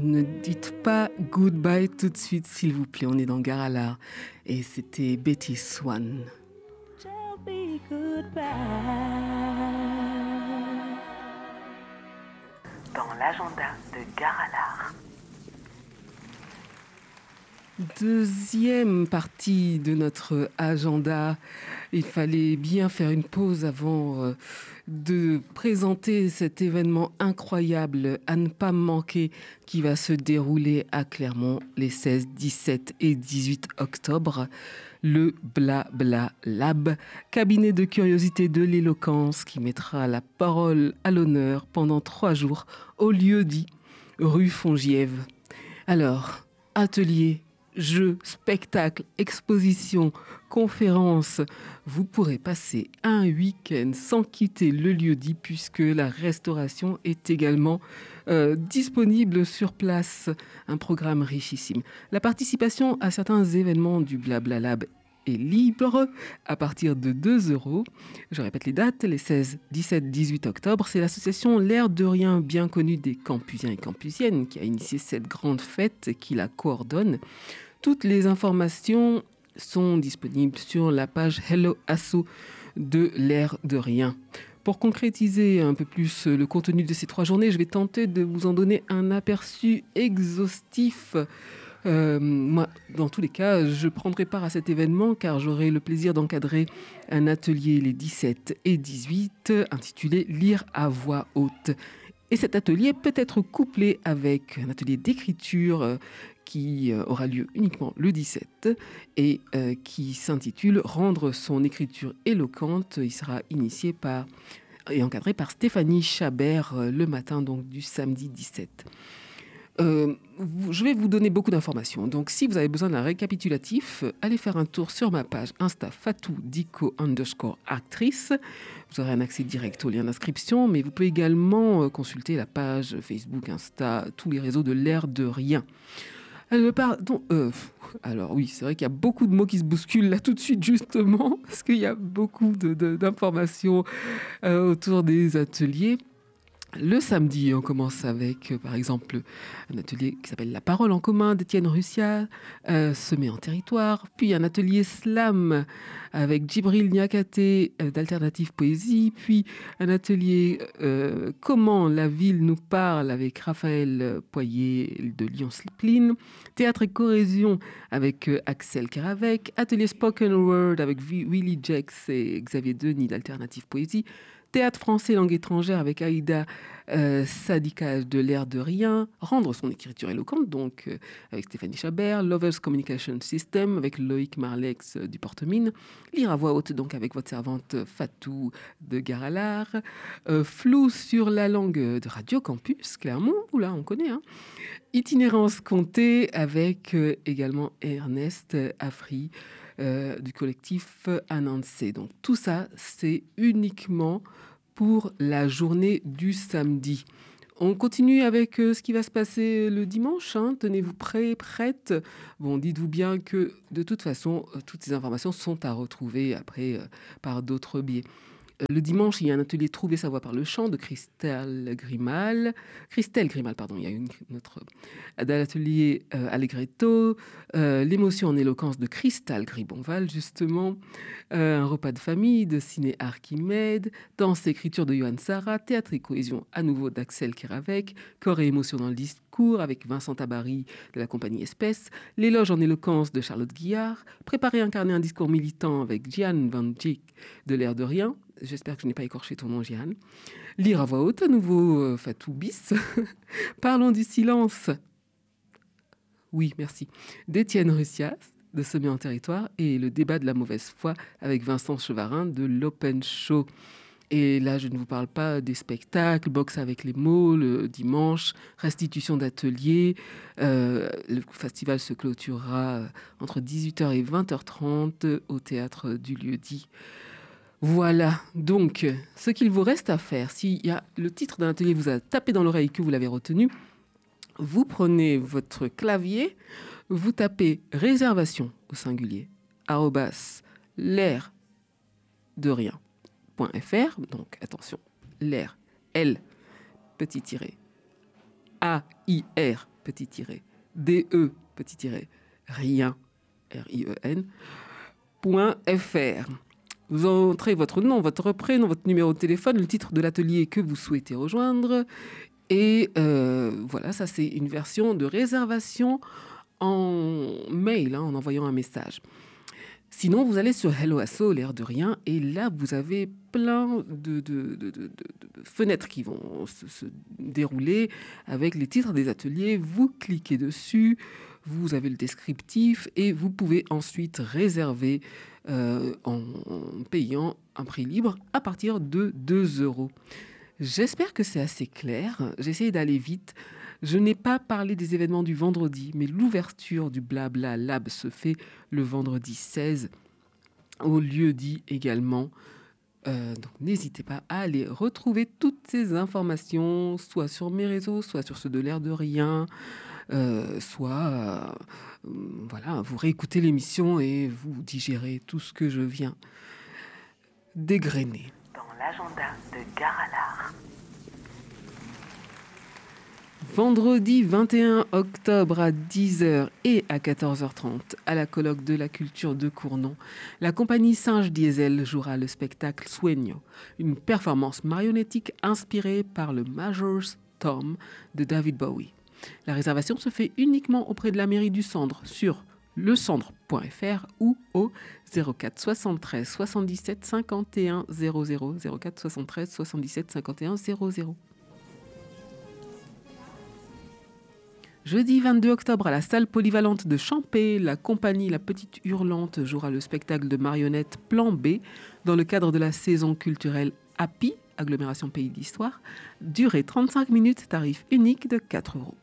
Ne dites pas goodbye tout de suite, s'il vous plaît. On est dans Gare à l'Art. Et c'était Betty Swan. Tell me goodbye. Dans l'agenda de Gare à l'Art. Deuxième partie de notre agenda. Il fallait bien faire une pause avant de présenter cet événement incroyable à ne pas manquer qui va se dérouler à Clermont les 16, 17 et 18 octobre. Le Blabla Lab, cabinet de curiosité de l'éloquence qui mettra la parole à l'honneur pendant 3 jours au lieu-dit rue Fongiève. Alors, atelier, jeux, spectacles, expositions, conférences. Vous pourrez passer un week-end sans quitter le lieu-dit puisque la restauration est également disponible sur place. Un programme richissime. La participation à certains événements du Blabla Lab est libre à partir de 2 €. Je répète les dates, les 16, 17, 18 octobre. C'est l'association L'air de rien, bien connue des campusiens et campusiennes, qui a initié cette grande fête et qui la coordonne. Toutes les informations sont disponibles sur la page Hello Asso de L'air de rien. Pour concrétiser un peu plus le contenu de ces 3 journées, je vais tenter de vous en donner un aperçu exhaustif. Moi, dans tous les cas, je prendrai part à cet événement car j'aurai le plaisir d'encadrer un atelier les 17 et 18 intitulé « Lire à voix haute ». Et cet atelier peut être couplé avec un atelier d'écriture qui aura lieu uniquement le 17 et qui s'intitule « Rendre son écriture éloquente ». Il sera initié et encadré par Stéphanie Chabert le matin donc, du samedi 17. Je vais vous donner beaucoup d'informations. Donc, si vous avez besoin d'un récapitulatif, allez faire un tour sur ma page Insta fatou_actrice. Vous aurez un accès direct au lien d'inscription, mais vous pouvez également consulter la page Facebook, Insta, tous les réseaux de L'air de rien. Alors oui, c'est vrai qu'il y a beaucoup de mots qui se bousculent là tout de suite justement, parce qu'il y a beaucoup d'informations autour des ateliers. Le samedi, on commence avec, par exemple, un atelier qui s'appelle La parole en commun d'Étienne Russia, semé en territoire. Puis un atelier slam avec Djibril Niakate d'Alternative Poésie. Puis un atelier Comment la ville nous parle avec Raphaël Poyer de Lyon Slipline. Théâtre et cohésion avec Axel Keravec. Atelier Spoken Word avec Willy Jex et Xavier Denis d'Alternative Poésie. Théâtre français langue étrangère avec Aïda Sadika de L'air de rien. Rendre son écriture éloquente, donc avec Stéphanie Chabert. Lovers Communication System avec Loïc Marlex du Porte-Mine. Lire à voix haute, donc avec votre servante Fatou de Gare à l'Art. Flou sur la langue de Radio Campus, Clermont. Oula, on connaît, hein. Itinérance comptée avec également Ernest Afri du collectif Anansé. Donc tout ça, c'est uniquement pour la journée du samedi. On continue avec ce qui va se passer le dimanche. Hein. Tenez-vous prêts, prêtes. Bon, dites-vous bien que de toute façon, toutes ces informations sont à retrouver après par d'autres biais. Le dimanche, il y a un atelier Trouver sa voix par le chant de Christelle Grimal. Il y a une autre l'atelier Allegretto. L'émotion en éloquence de Cristal Gribonval, justement. Un repas de famille de Ciné Archimède. Danse et écriture de Johan Sarah. Théâtre et cohésion à nouveau d'Axel Keravec. Corps et émotion dans le discours avec Vincent Tabary de la compagnie Espèce. L'éloge en éloquence de Charlotte Guillard. Préparer et incarner un discours militant avec Gian Van Dijk de L'air de rien. J'espère que je n'ai pas écorché ton nom, Jeanne. Lire à voix haute, à nouveau Fatou Bis. Parlons du silence. Oui, merci. D'Étienne Russias, de Semer en territoire, et le débat de la mauvaise foi avec Vincent Chevarin de l'Open Show. Et là, je ne vous parle pas des spectacles, boxe avec les mots, le dimanche, restitution d'ateliers. Le festival se clôturera entre 18h et 20h30 au théâtre du lieu-dit. Voilà, donc, ce qu'il vous reste à faire, si le titre d'un atelier vous a tapé dans l'oreille que vous l'avez retenu, vous prenez votre clavier, vous tapez réservation au singulier, @l'airderien.fr, donc attention, l'air, L, petit tiré, A-I-R, petit tiret, D-E, petit tiret, rien, R-I-E-N, .fr. Vous entrez votre nom, votre prénom, votre numéro de téléphone, le titre de l'atelier que vous souhaitez rejoindre. Et voilà, ça c'est une version de réservation en mail, en envoyant un message. Sinon, vous allez sur Hello Asso, l'air de rien, et là, vous avez plein de fenêtres qui vont se dérouler avec les titres des ateliers. Vous cliquez dessus, vous avez le descriptif, et vous pouvez ensuite réserver en payant un prix libre à partir de 2 €. J'espère que c'est assez clair. J'ai essayé d'aller vite. Je n'ai pas parlé des événements du vendredi, mais l'ouverture du Blabla Lab se fait le vendredi 16 au lieu dit également. Donc n'hésitez pas à aller retrouver toutes ces informations, soit sur mes réseaux, soit sur ceux de l'air de rien, soit voilà, vous réécoutez l'émission et vous digérez tout ce que je viens dégrainer. Dans l'agenda de Gare à l'Art. Vendredi 21 octobre à 10h et à 14h30, à la colloque de la culture de Cournon, la compagnie Singe Diesel jouera le spectacle Sueño, une performance marionnettique inspirée par le Major's Thumb de David Bowie. La réservation se fait uniquement auprès de la mairie du Cendre sur lecendre.fr ou au 04 73 77 51 00 04 73 77 51 00. Jeudi 22 octobre, à la salle polyvalente de Champé, la compagnie La Petite Hurlante jouera le spectacle de marionnettes Plan B dans le cadre de la saison culturelle Happy, agglomération Pays d'Histoire, durée 35 minutes, tarif unique de 4 €.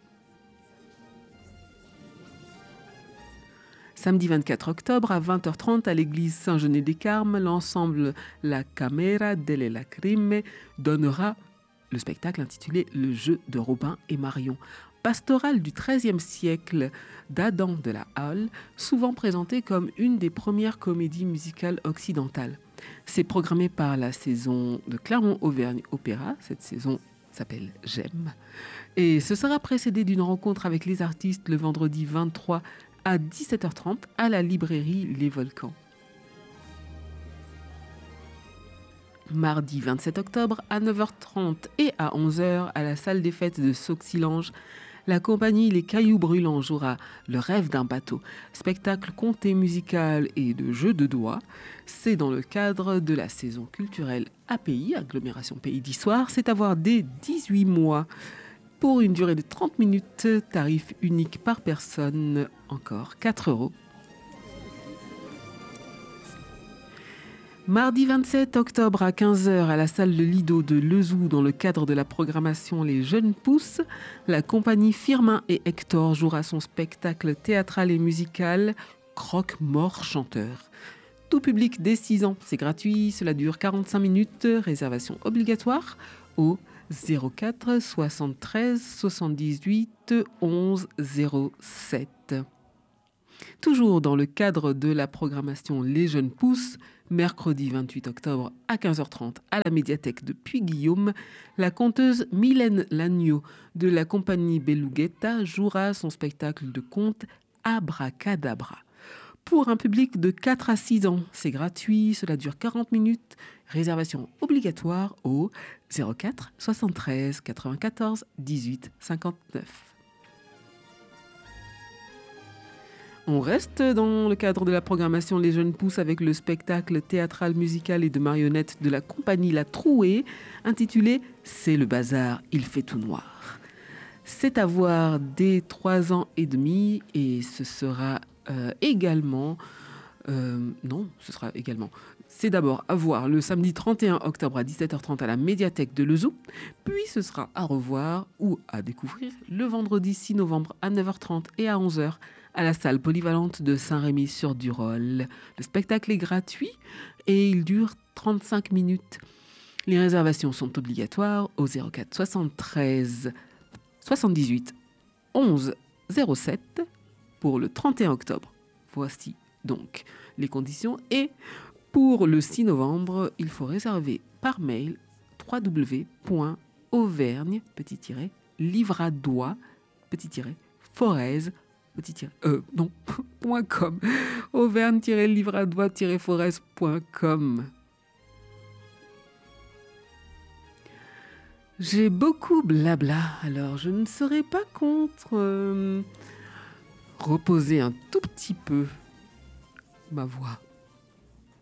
Samedi 24 octobre, à 20h30, à l'église Saint-Genet-des-Carmes, l'ensemble La Camera delle Lacrime donnera le spectacle intitulé Le jeu de Robin et Marion. Pastorale du XIIIe siècle d'Adam de la Halle, souvent présentée comme une des premières comédies musicales occidentales. C'est programmé par la saison de Clermont-Auvergne Opéra. Cette saison s'appelle J'aime. Et ce sera précédé d'une rencontre avec les artistes le vendredi 23 à 17h30 à la librairie Les Volcans. Mardi 27 octobre à 9h30 et à 11h à la salle des fêtes de Sauxillange, la compagnie Les Cailloux Brûlants jouera Le rêve d'un bateau, spectacle conté musical et de jeux de doigts. C'est dans le cadre de la saison culturelle API, agglomération Pays d'Histoire. C'est à voir dès 18 mois pour une durée de 30 minutes, tarif unique par personne, encore 4 €. Mardi 27 octobre à 15h à la salle de Lido de Lezoux, dans le cadre de la programmation Les Jeunes Pousses, la compagnie Firmin et Hector jouera son spectacle théâtral et musical Croque-Mort Chanteur. Tout public dès 6 ans, c'est gratuit, cela dure 45 minutes, réservation obligatoire au 04 73 78 11 07. Toujours dans le cadre de la programmation Les Jeunes Pousses, mercredi 28 octobre à 15h30 à la médiathèque de Puy-Guillaume, la conteuse Mylène Lagneau de la compagnie Beluguetta jouera son spectacle de conte Abracadabra. Pour un public de 4 à 6 ans, c'est gratuit, cela dure 40 minutes, réservation obligatoire au 04 73 94 18 59. On reste dans le cadre de la programmation Les Jeunes Pousses avec le spectacle théâtral, musical et de marionnettes de la compagnie La Trouée, intitulé « C'est le bazar, il fait tout noir ». C'est à voir dès 3 ans et demi et ce sera également... C'est d'abord à voir le samedi 31 octobre à 17h30 à la médiathèque de Lezoux, puis ce sera à revoir ou à découvrir le vendredi 6 novembre à 9h30 et à 11h à la salle polyvalente de Saint-Rémy-sur-Durolle. Le spectacle est gratuit et il dure 35 minutes. Les réservations sont obligatoires au 04 73 78 11 07 pour le 31 octobre. Voici donc les conditions. Et pour le 6 novembre, il faut réserver par mail www.auvergne livradois, -forez, non, .com. auvergne-livradois-forez.com. J'ai beaucoup blabla, alors je ne serais pas contre reposer un tout petit peu ma voix.